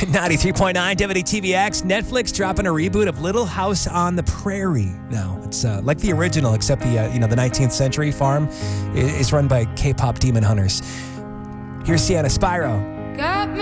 93.9 WTVX. Netflix dropping a reboot of Little House on the Prairie. Now it's like the original, except the 19th century farm is run by K-pop demon hunters. Here's Sienna Spyro. Got me